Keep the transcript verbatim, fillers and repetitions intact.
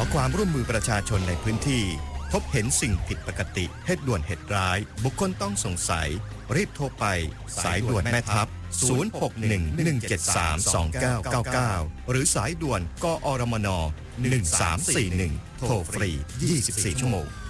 ความร่วมมือประชาชนในพื้นที่พบเห็นสิ่งผิดปกติเหตุด่วนเหตุร้ายบุคคลต้องสงสัยรีบโทรไปสายด่วนแม่ทัพศูนย์ หก หนึ่ง หนึ่ง เจ็ด สาม สอง เก้า เก้า เก้าหรือสายด่วนกอรมนหนึ่ง สาม สี่ หนึ่งโทรฟรียี่สิบสี่ชั่วโมง